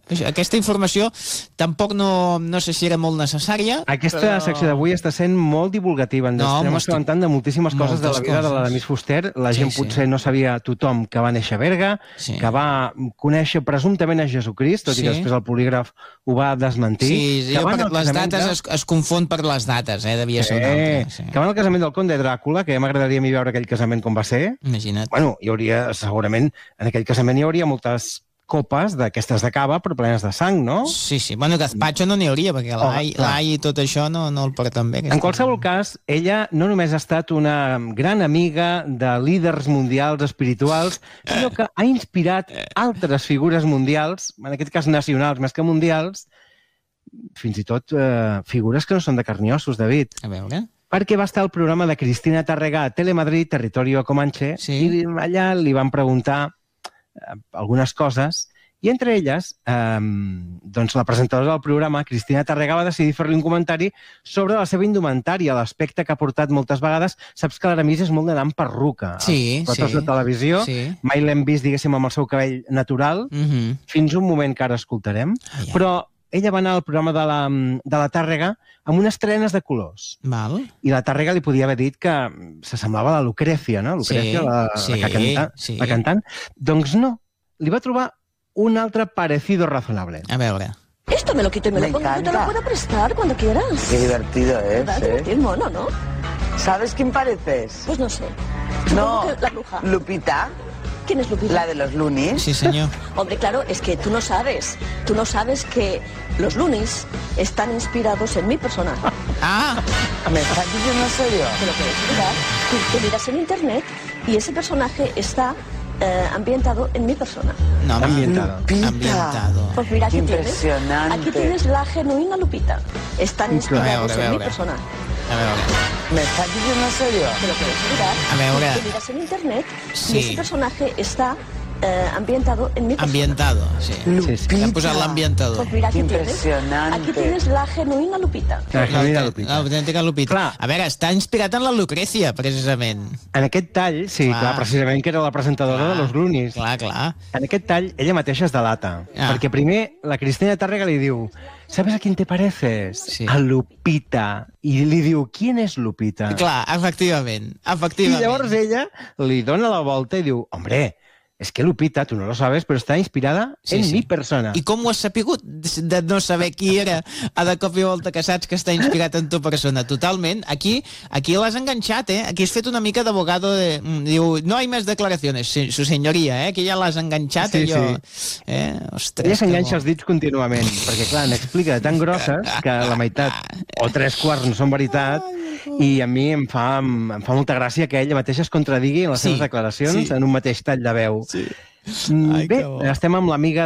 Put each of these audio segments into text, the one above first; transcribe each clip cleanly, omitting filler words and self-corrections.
Aquesta informació tampoc no sé si era molt necessària. Aquesta secció d'avui està sent molt divulgativa. Ens estem assabentant de moltíssimes coses de la vida de la Damis Fuster. La gent potser no sabia, tothom, que va néixer a Berga, que va conèixer presumptament a Jesucrist, tot i que després el polígraf ho va desmentir. Sí, les dates es confon per les dates, devia ser un altre. Que van al casament del conde Dràcula, que ja m'agradaria a mi veure aquell casament com va ser. Imagina't. Bueno, hi hauria, segurament, en aquell casament hi hauria moltes copes d'aquestes de cava, però plenes de sang, no? Sí. Bueno, gazpacho no n'hi hauria, perquè l'all i tot això no el porten bé. En qualsevol cas, ella no només ha estat una gran amiga de líders mundials espirituals, sinó que ha inspirat altres figures mundials, en aquest cas nacionals més que mundials, fins i tot figures que no són de carn i ossos, David. A veure... Perquè va estar al programa de Cristina Tàrrega a Telemadrid, Territorio Comanche, i allà li van preguntar algunes coses, i entre elles, doncs la presentadora del programa, Cristina Tàrrega, va decidir fer-li un comentari sobre la seva indumentària, l'aspecte que ha portat moltes vegades. Saps que l'Aramis és molt d'anar amb perruca. Sí. De televisió. Mai l'hem vist, diguéssim, amb el seu cabell natural, fins un moment que ara escoltarem. Però ella va anar al programa de la Tàrrega amb unes trenes de colors. I la Tàrrega li podia haver dit que s'assemblava a la Lucrecia, no? Lucrecia, la cantant. Doncs no, li va trobar un altre parecido razonable. A veure. Esto me lo quito y me lo pongo. Te lo puedo prestar cuando quieras. Qué divertido es, Es mono, ¿no? ¿Sabes quién pareces? Pues no sé. No, la bruja. Lupita. ¿Quién es Lupita? La de los Loonies. Sí, señor. Hombre, claro, es que tú no sabes. Tú no sabes que los Loonies están inspirados en mi personaje. ¿Me estás diciendo en serio? Te lo puedes mirar. Tú miras en internet y ese personaje está ambientado en mi persona. No, ambientado. Pues mira, aquí impresionante. Aquí tienes la genuina Lupita. Están inspirados en mi personaje. A veure. ¿Me estás diciendo en serio? Te lo puedes mirar. A veure. Tú miras en internet y ese personaje está ambientado en mi persona. Ambientado, sí. Lupita. Hem posat l'ambientador. Pues mira, impresionante. Aquí tienes la genuïna Lupita. L'autèntica Lupita. A veure, està inspirat en la Lucrecia, precisament. En aquest tall, sí, clar, precisament que era la presentadora de los Loonies. Clar. En aquest tall, ella mateixa es delata. Perquè primer la Cristina Tàrrega li diu: ¿sabes a quién te pareces? Sí. A Lupita. I li diu: ¿quién és Lupita? Clar, efectivament. I llavors ella li dona la volta i diu: hombre, es que Lupita, tú no lo sabes, pero está inspirada en mi persona. I com ho has sapigut de no saber qui era a de cop i volta que saps que està inspirat en tu persona? Totalment. Aquí l'has enganxat, Aquí has fet una mica d'abogado de... Diu, no hay más declaraciones, su señoría, que ja l'has enganxat. Sí. Ostres, ella s'enganxa els dits contínuament, perquè clar, n'explica de tan grosses que la meitat o 3/4 no són veritat, i a mi em fa molta gràcia que ella mateixa es contradigui en les seves declaracions en un mateix tall de veu. Bé, estem amb l'amiga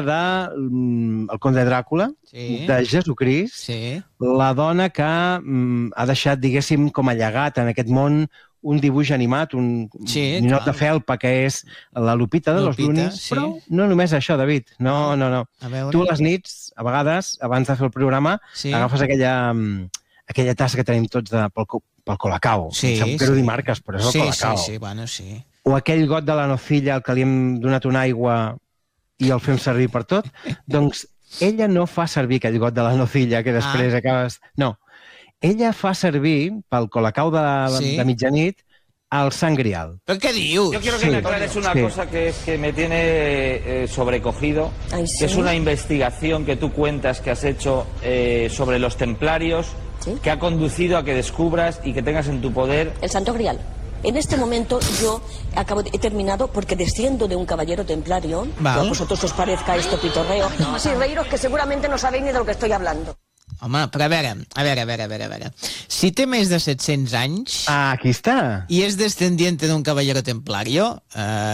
el conde Dràcula, de Jesucrist, la dona que ha deixat, diguéssim, com a llegat en aquest món un dibuix animat, un ninot de felpa, que és la Lupita de los Loonies, però no només això, David, no. Tu a les nits, a vegades, abans de fer el programa, agafes aquella tassa que tenim tots pel Colacao. Em quero dir marques, però és el Colacao. O aquell got de la nocilla al que li hem donat una aigua i el fem servir per tot. Doncs ella no fa servir aquell got de la nocilla que després acabes... No, ella fa servir pel Colacao de mitjanit al Sant Grial. ¿Pero qué dios? Yo quiero que me aclares una cosa que me tiene sobrecogido, que es una investigación que tú cuentas que has hecho sobre los templarios, que ha conducido a que descubras y que tengas en tu poder... El Santo Grial. En este momento yo he terminado porque desciendo de un caballero templario, que a vosotros os parezca esto pitorreo, sí, reíros que seguramente no sabéis ni de lo que estoy hablando. Home, però a veure. Si té més de 700 anys... aquí està. I és descendiente d'un caballero templario,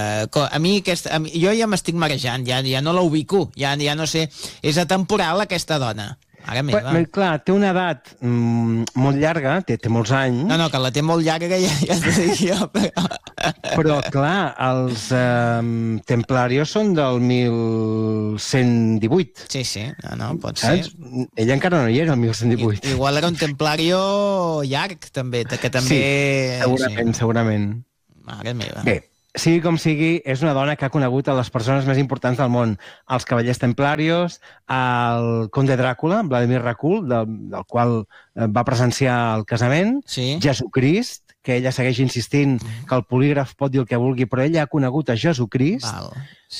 a mi jo ja m'estic marejant, ja no la ubico, ja no sé, és atemporal aquesta dona. Ara meva. Clar, té una edat molt llarga, té molts anys... No, que la té molt llarga ja t'ho dic jo, però clar, els templarios són del 1118. Sí, no, pot ser. Ella encara no hi era, el 1118. Igual era un templario llarg, també, que també... Sí, segurament. Mare meva. Bé, sigui com sigui, és una dona que ha conegut a les persones més importants del món. Els cavallers templarios, el conde Dràcula, Vladimir Rakul, del qual va presenciar el casament, Jesucrist, que ella segueix insistint que el polígraf pot dir el que vulgui, però ella ha conegut a Jesucrist,